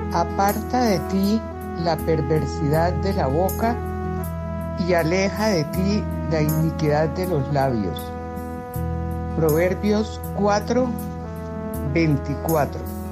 Aparta de ti la perversidad de la boca y aleja de ti la iniquidad de los labios. Proverbios 4:24.